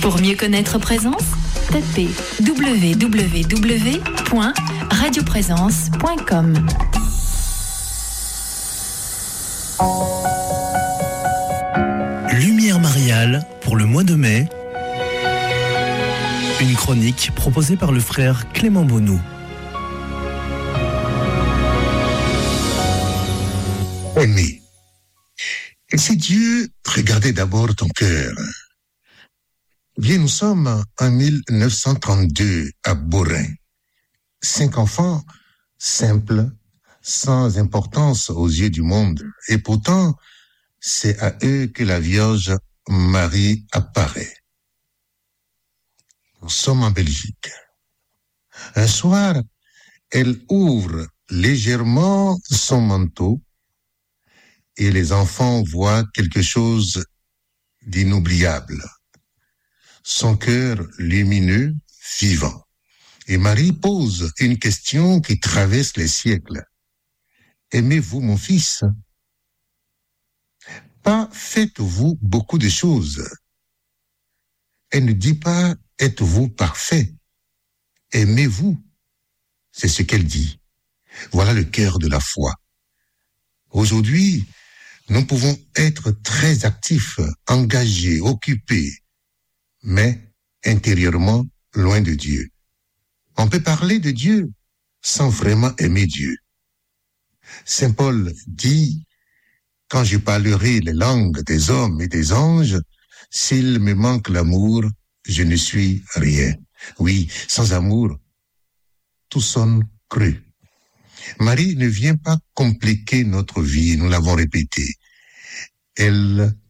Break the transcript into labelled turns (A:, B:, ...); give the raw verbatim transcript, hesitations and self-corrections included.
A: Pour mieux connaître Présence, tapez w w w point radio présence point com.
B: Lumière mariale pour le mois de mai. Une chronique proposée par le frère Clément Bonnou.
C: Aimé, si Dieu regardait d'abord ton cœur. Bien, nous sommes en mille neuf cent trente-deux à Beaurain. Cinq enfants simples, sans importance aux yeux du monde. Et pourtant, c'est à eux que la Vierge Marie apparaît. Nous sommes en Belgique. Un soir, elle ouvre légèrement son manteau et les enfants voient quelque chose d'inoubliable. Son cœur lumineux, vivant. Et Marie pose une question qui traverse les siècles. Aimez-vous mon fils? Pas faites-vous beaucoup de choses. Elle ne dit pas êtes-vous parfait. Aimez-vous. C'est ce qu'elle dit. Voilà le cœur de la foi. Aujourd'hui, nous pouvons être très actifs, engagés, occupés, mais intérieurement loin de Dieu. On peut parler de Dieu sans vraiment aimer Dieu. Saint Paul dit, quand je parlerai les langues des hommes et des anges, s'il me manque l'amour, je ne suis rien. Oui, sans amour, tout sonne creux. Marie ne vient pas compliquer notre vie, nous l'avons répété. Elle